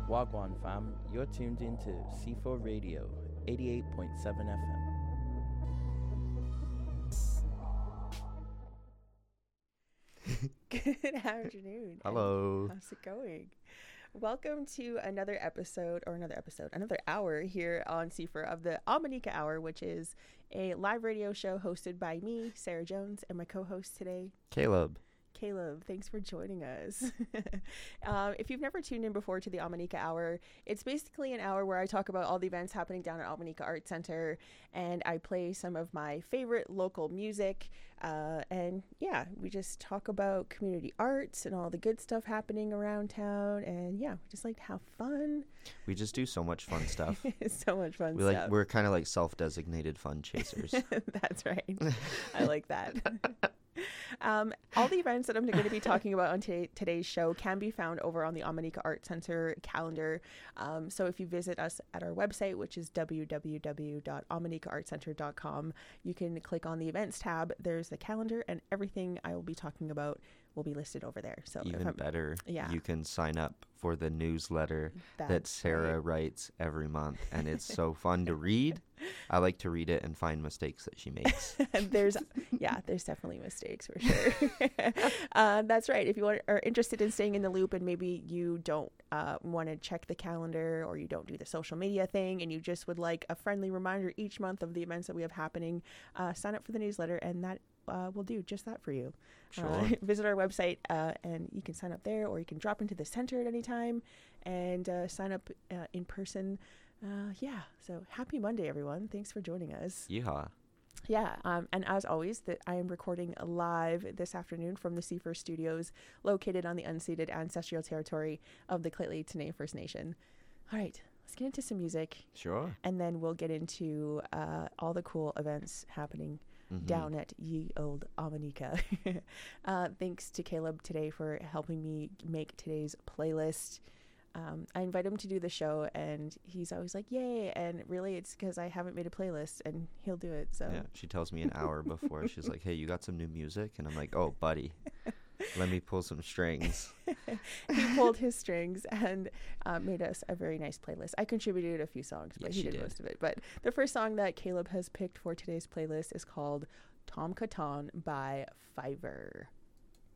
Wagwan fam, you're tuned into C4 Radio, 88.7 FM. Good afternoon. Hello. How's it going? Welcome to another hour here on C4 of the Amanika Hour, which is a live radio show hosted by me, Sarah Jones, and my co-host today, Caleb, thanks for joining us. If you've never tuned in before to the Amanika Hour, it's basically an hour where I talk about all the events happening down at Amanika Art Center, and I play some of my favorite local music. And yeah, we just talk about community arts and all the good stuff happening around town. And yeah, we just like to have fun. we just do so much fun stuff. So much fun stuff. We're kind of like self-designated fun chasers. That's right. I like that. All the events that I'm going to be talking about on today's show can be found over on the Amanika Art Center calendar. So if you visit us at our website, which is www.amanikaartcenter.com, you can click on the events tab. There's the calendar, and everything I will be talking about will be listed over there. So Even better, yeah, you can sign up for the newsletter that Sarah writes every month, and it's so fun to read. I like to read it and find mistakes that she makes. There's definitely mistakes for sure. That's right. If you are interested in staying in the loop and maybe you don't want to check the calendar, or you don't do the social media thing, and you just would like a friendly reminder each month of the events that we have happening, sign up for the newsletter, and that will do just that for you. Sure. Visit our website and you can sign up there, or you can drop into the center at any time and sign up in person. So happy Monday, everyone. Thanks for joining us. Yeehaw. Yeah, and as always, I am recording live this afternoon from the C1 Studios, located on the unceded ancestral territory of the Lheidli T'enneh First Nation. All right, let's get into some music. Sure. And then we'll get into all the cool events happening down at Ye Old Amanika. Thanks to Caleb today for helping me make today's playlist. I invite him to do the show, and he's always like, yay, and really it's because I haven't made a playlist, and he'll do it. So yeah, she tells me an hour before. She's like, hey, you got some new music? And I'm like, oh, buddy, let me pull some strings. He pulled his strings and made us a very nice playlist. I contributed a few songs, but he did most of it. But the first song that Caleb has picked for today's playlist is called Tom Catan by Fiverr.